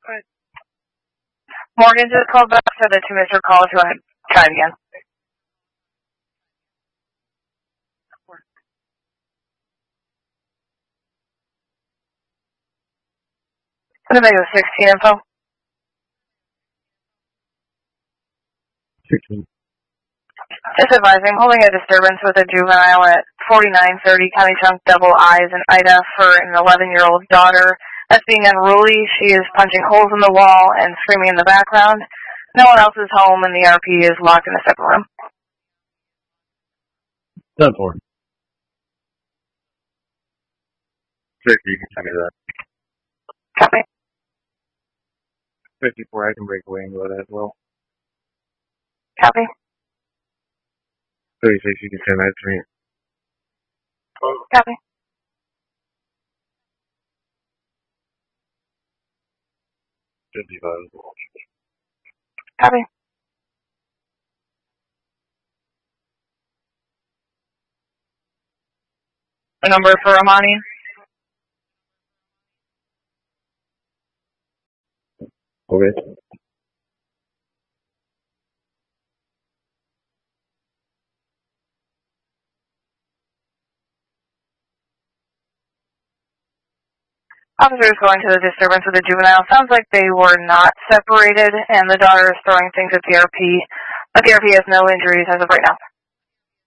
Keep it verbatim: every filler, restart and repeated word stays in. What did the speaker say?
Right. Morgan just called back, said that you missed your call. Go ahead. Try it again. Anybody with sixteen info? sixteen. Just advising, holding a disturbance with a juvenile at forty-nine thirty County Chunk Double I's in Ida for an eleven-year-old daughter that's being unruly. She is punching holes in the wall and screaming in the background. No one else is home, and the R P is locked in a separate room. Done for. fifty, you can tell me that. Copy. fifty-four, I can break away and go to that as well. Copy. thirty-six, you can send that to me. Copy. fifty-five. Copy. A number for Amani? Okay. Officers going to the disturbance with the juvenile. Sounds like they were not separated, and the daughter is throwing things at the R P, but the R P has no injuries as of right now.